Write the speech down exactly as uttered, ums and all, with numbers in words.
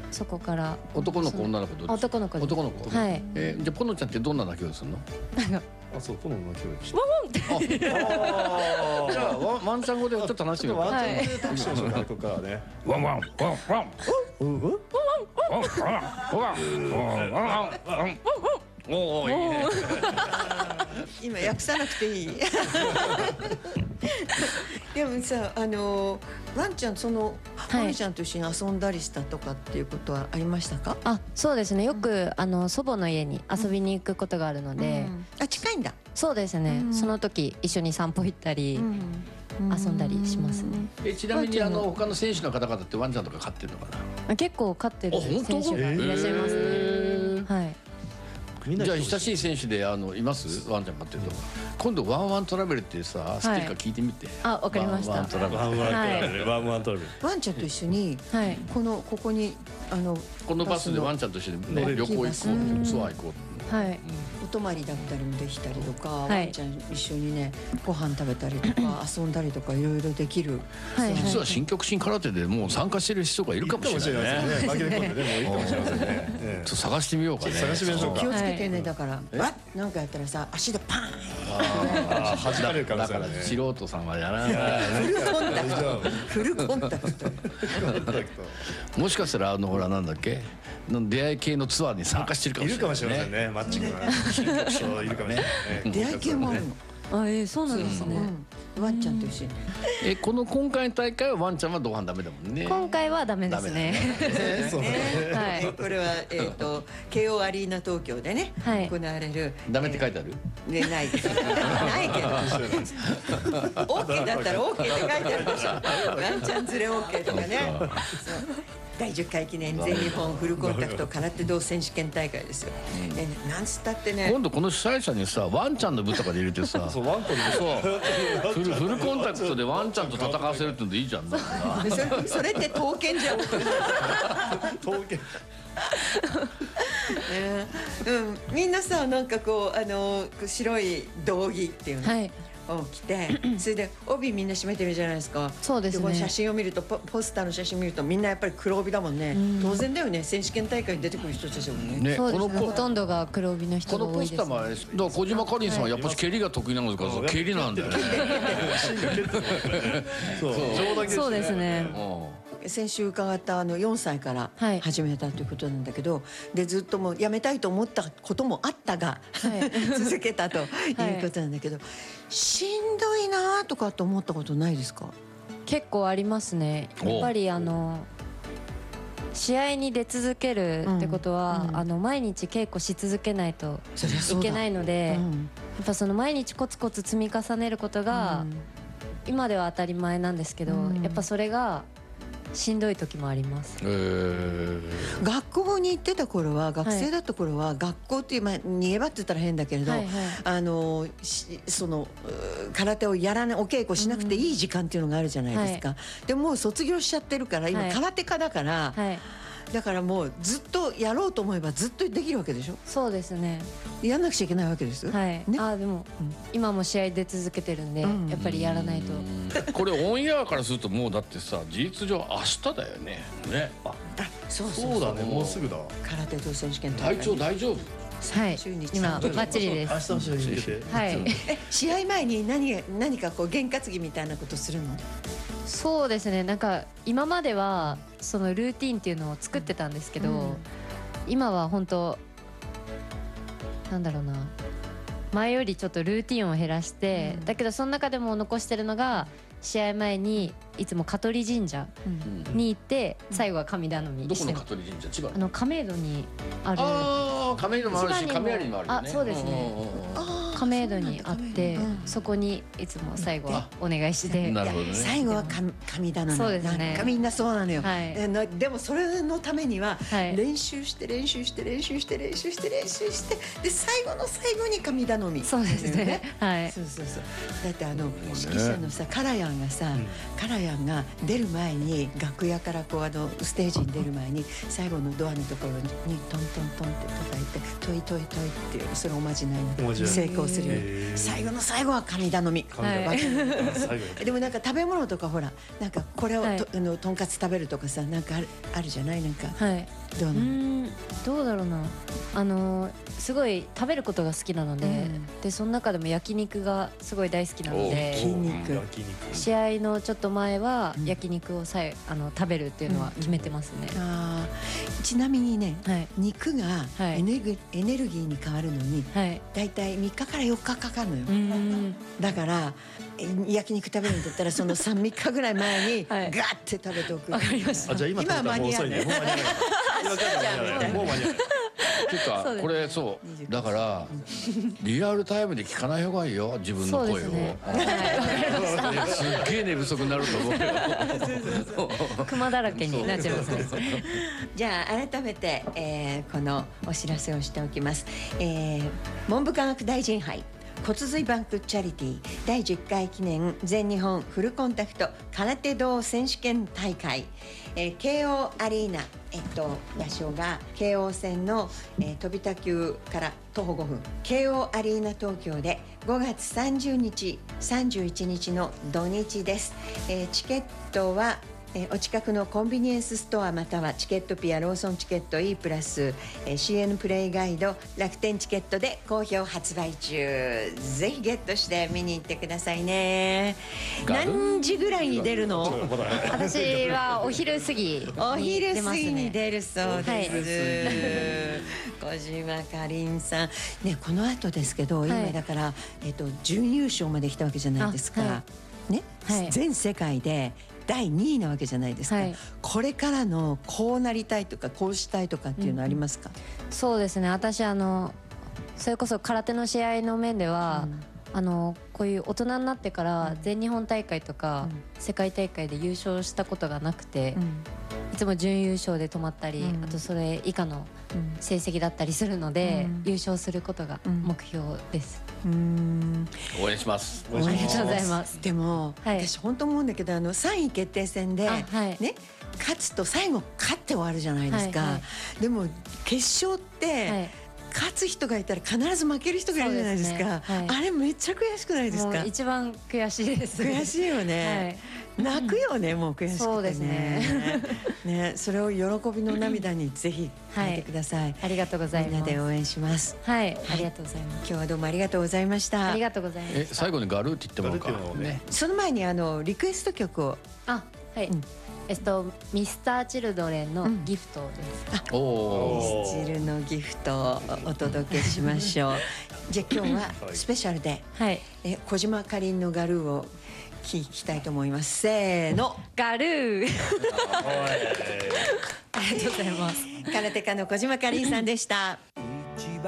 そこから男の子女の子どっち？ 男の子です。 男の子。 はい。 えー、じゃあポノちゃんってどんな鳴き声するの？ なんかあ、そう、ポノの鳴き声でしワンワンってじゃあワンワンちゃん語でちょっと話してみようか。 ワンちゃんでタクシーの紹介とかね。 ワンワンワンワンうんうん。 ワンワンワンワンワンワン。おおいいね。 今訳さなくていい。でもさ、あのワンちゃんそのワンちゃんと一緒に遊んだりしたとかっていうことはありましたか？ あ、そうですね。よくあの祖母の家に遊びに行くことがあるので、 うん、あ、近いんだ。 そうですね。その時一緒に散歩行ったり、遊んだりしますね。 え、ちなみにあの他の選手の方々ってワンちゃんとか飼ってるのかな？ 結構飼ってる選手がいらっしゃいますね。はい。 じゃあ親しい選手であのいますワンちゃん飼ってるとか、今度ワンワントラベルってさ知ってるか聞いてみて。 あ、わかりました。 ワンワントラベル。 ワンワントラベル、ワンワントラベル。 ワンちゃんと一緒にこのここにあのこのバスでワンちゃんと一緒にね旅行行こう、ツアー行こう。 はい。 お泊まりだったりもできたりとか、ワンちゃん一緒にねご飯食べたりとか遊んだりとかいろいろできる。 実は新極真空手でもう参加してる人がいるかもしれないね。 紛れ込んでね、もういいかもしれませんね。 ちょっと探してみようかね。 探してみましょうか。 気をつけてね、だからわっなんかやったらさ足でパーン。 ああ、弾かれる可能だから性あるね。 素人さんはやらない。 フルコンタクト。フルコンタクト。 もしかしたらあのほらなんだっけの出会い系のツアーに参加してるかもいるかもしれないしれませんね。マッチングがそういるかもしれない。 出会い系もあるの。 あ、えー、そうなんですね。 ワンちゃんと一緒に。 え、この今回の大会はワンちゃんは同伴ダメだもんね。 今回はダメですね。 そうね。 はい。 これはえっと慶応アリーナ東京でね行われる。 ダメって書いてある？ ね、ない。ないけど。オッケーだったらオッケーって書いてあるでしょ。ワンちゃん連れオッケーとかね。だいじゅっかい記念全日本フルコンタクト空手道選手権大会ですよ。え、なんつったってね。 今度この主催者にさワンちゃんの部とかで入れてさ、 そうワンコにそうフルフルコンタクトでワンちゃんと戦わせるってのでいいじゃん。 それそれって刀剣じゃん。 刀剣。 ね、うん、みんなさなんかこうあの白い道着っていうの。 はい。 を着て、それで帯みんな締めてるじゃないですか。 そうですね。 この写真を見ると ポ, ポスターの写真見るとみんなやっぱり黒帯だもんね。当然だよね。選手権大会に出てくる人たちだもんね。 ね、 そうですね。 このほとんどが黒帯の人がこのポ多いですね。 スターもあれです。だから小島かりんさんはやっぱり蹴りが得意なのかさ、蹴りなんだよね。 そう。 そうですね。 先週伺ったあのよんさいからはい始めたということなんだけど、でずっともうやめたいと思ったこともあったが、続けたということなんだけど、しんどいなとかと思ったことないですか？ 結構ありますね。やっぱりあの試合に出続けるってことは、 うんあの毎日稽古し続けないとそりゃそうだいけないので、 うんやっぱその毎日コツコツ積み重ねることが、今では当たり前なんですけど、 うんやっぱそれがしんどい時もあります。 えー、 学校に行ってた頃は学生だった頃は学校っていう、まあ、逃げ場って言ったら変だけれど、 はいはいあのしそのうー空手をやらないお稽古しなくていい時間っていうのがあるじゃないですか、でももう卒業しちゃってるから今はい空手家だから、 はい。 だからもうずっとやろうと思えばずっとできるわけでしょ。 そうですね。 やんなくちゃいけないわけですよ、 はい。 ね、 あ、でも、今も試合出続けてるんで、 うんやっぱりやらないと。 これオンエアからするともうだってさ事実上明日だよね。ね。 あそうそうそうだね、もうすぐだ。 空手道選手権大会体調大丈夫？ はい。 週に今さんじゅうバッチリです。 明日の試合に向けて。 はい。 え試合前に何何かこう験担ぎみたいなことするの？ そうですね。なんか今まではそのルーティンっていうのを作ってたんですけど、 うん今は本当なんだろうな、前よりちょっとルーティンを減らして、 うんだけどその中でも残してるのが試合前にいつも香取神社に行って最後は神頼みどこしてます。 の香取神社？千葉あの亀戸にあるああ亀戸もあるし千葉にも亀有にもあるよね。 あそうですねうんうんうん亀戸にあって、 うんそこにいつも最後はお願いしてなるほどね。 最後は神神頼み。 そうですねなんかみんなそうなのよ、 はいえなでもそれのためにははい練習して練習して練習して練習して練習してで最後の最後に神頼み。 そうですね。はいそうそうそう。だってあの指揮者のさカラヤンがさ、カラヤンが出る前に楽屋からこうあのステージに出る前に最後のドアのところにトントントンって叩いてトイトイトイっていうそれおまじないのおまじない成功するようにへー最後の最後は神頼み。 神頼みわかる最後にでもなんか食べ物とかほらなんかこれを、 はいとあのとんかつ食べるとかさなんかあるあるじゃないなんかはいどうなの？ うーんどうだろうな。あのすごい食べることが好きなので、 うんでその中でも焼肉がすごい大好きなので、 筋肉。 焼肉。 試合のちょっと前はうん焼肉をさえあの食べるっていうのは決めてますね。 あーちなみにね、 はい肉がはいエネルギー、エネルギーに変わるのにはい。 だいたいみっかからよっかかかるのよ。 うーんだからえ焼肉食べるんだったらそのさん、みっかぐらい前にガはいーって食べておく。 わかりましたあ、じゃあ今食べたらもう遅いね。もう間に合わない。今食べたら間に合わない。もう間に合わない。 ていうかそうですねこれそうだからリアルタイムで聞かない方がいいよ自分の声を。 そうですね。はいわかりましすっげえ寝不足になると思うよ。 た。熊だらけになっちゃいますね。 じゃあ改めて、えーこのお知らせをしておきます、えー文部科学大臣杯骨髄バンクチャリティーだいじゅっかい記念全日本フルコンタクト空手道選手権大会、えー、慶応アリーナ、えっと、場所が京王線の、えー飛田急から徒歩ごふん慶応アリーナ東京でごがつさんじゅうにちさんじゅういちにちの土日です、えーチケットはえーお近くのコンビニエンスストアまたはチケットピアローソンチケット E プラス、えー シーエヌ プレイガイド楽天チケットで好評発売中。ぜひゲットして見に行ってくださいね。 ガル何時ぐらいに出るの？ 私はお昼過ぎお昼過ぎ出ますねに出るそうです、小島かりんさんね、この後ですけど、 はい今だから、えっと、準優勝まで来たわけじゃないですか、 あはね、 はい全世界でだいにいなわけじゃないですか、 はいこれからのこうなりたいとかこうしたいとかっていうのありますか？ そうですね。私あのそれこそ空手の試合の面では、あのこういう大人になってから全日本大会とか、世界大会で優勝したことがなくて、いつも準優勝で止まったり、 うんあとそれ以下の成績だったりするので、 うん優勝することが目標です。 うんうん応援します。 応援しますありがとうございます。 でも、 はい私本当思うんだけどあのさんい決定戦で、 あはいね、勝つと最後勝って終わるじゃないですか、 はいはでも決勝って、 はい勝つ人がいたら必ず負ける人がいるじゃないですかそうですねはいあれめっちゃ悔しくないですもか？ う一番悔しいです。 悔しいよね、泣くよね、もう悔しくてね。 そうですねね、それを喜びの涙にぜひ変えてください。 ありがとうございみんなます。 で応援します。 はい、ありがとうございます。 今日はどうもありがとうございましたあり。がとうございます。 え最後にガルーって言ってもらおうかガルーっていうのをね。 その前にあのリクエスト曲をあ、はい。 うんえっとミスターチルドレンのうんギフトです。 おお。 ミスチルのギフトをお届けしましょう。じゃあ今日はスペシャルで、 はい。 え小島かりんのガルーを聞きたいと思います。せーの。 ガルー。ありがとうございます。 空手家の小島かりんさんでした。